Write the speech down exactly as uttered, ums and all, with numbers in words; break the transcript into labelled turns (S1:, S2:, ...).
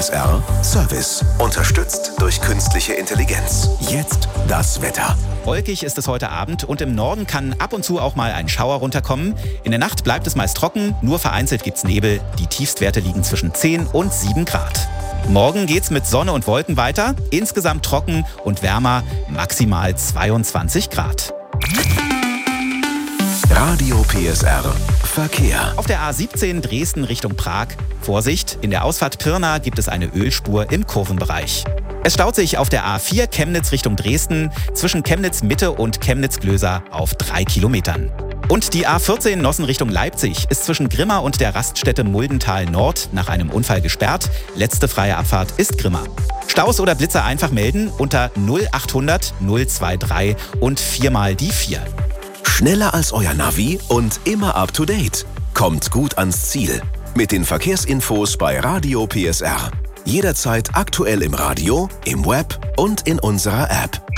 S1: S R Service. Unterstützt durch künstliche Intelligenz. Jetzt das Wetter.
S2: Wolkig ist es heute Abend und im Norden kann ab und zu auch mal ein Schauer runterkommen. In der Nacht bleibt es meist trocken, nur vereinzelt gibt's Nebel. Die Tiefstwerte liegen zwischen zehn und sieben Grad. Morgen geht's mit Sonne und Wolken weiter. Insgesamt trocken und wärmer, maximal zweiundzwanzig Grad.
S1: Radio P S R Verkehr.
S2: Auf der A siebzehn Dresden Richtung Prag. Vorsicht, in der Ausfahrt Pirna gibt es eine Ölspur im Kurvenbereich. Es staut sich auf der A vier Chemnitz Richtung Dresden zwischen Chemnitz Mitte und Chemnitz Glöser auf drei Kilometern. Und die A vierzehn Nossen Richtung Leipzig ist zwischen Grimma und der Raststätte Muldental Nord nach einem Unfall gesperrt. Letzte freie Abfahrt ist Grimma. Staus oder Blitzer einfach melden unter null achthundert null dreiundzwanzig und viermal die vier.
S1: Schneller als euer Navi und immer up to date. Kommt gut ans Ziel. Mit den Verkehrsinfos bei Radio P S R. Jederzeit aktuell im Radio, im Web und in unserer App.